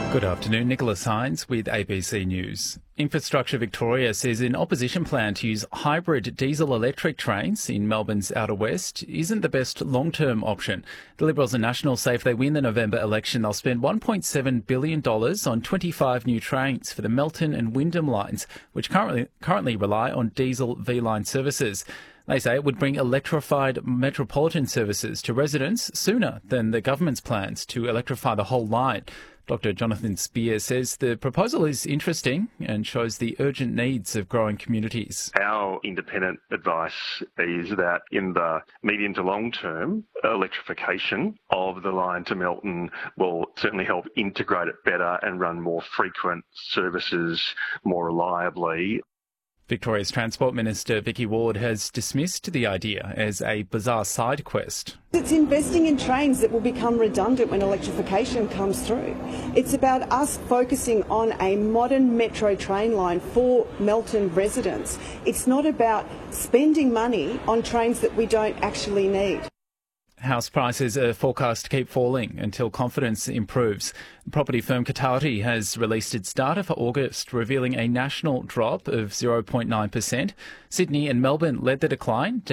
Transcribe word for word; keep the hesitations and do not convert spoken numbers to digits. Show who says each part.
Speaker 1: Good afternoon, Nicholas Hines with A B C News. Infrastructure Victoria says an opposition plan to use hybrid diesel-electric trains in Melbourne's outer west isn't the best long-term option. The Liberals and Nationals say if they win the November election, they'll spend one point seven billion dollars on twenty-five new trains for the Melton and Wyndham lines, which currently currently rely on diesel V-line services. They say it would bring electrified metropolitan services to residents sooner than the government's plans to electrify the whole line. Doctor Jonathan Spear says the proposal is interesting and shows the urgent needs of growing communities.
Speaker 2: Our independent advice is that in the medium to long term, electrification of the line to Melton will certainly help integrate it better and run more frequent services more reliably.
Speaker 1: Victoria's Transport Minister Vicky Ward has dismissed the idea as a bizarre side quest.
Speaker 3: It's investing in trains that will become redundant when electrification comes through. It's about us focusing on a modern metro train line for Melton residents. It's not about spending money on trains that we don't actually need.
Speaker 1: House prices are forecast to keep falling until confidence improves. Property firm Catality has released its data for August, revealing a national drop of zero point nine percent. Sydney and Melbourne led the decline,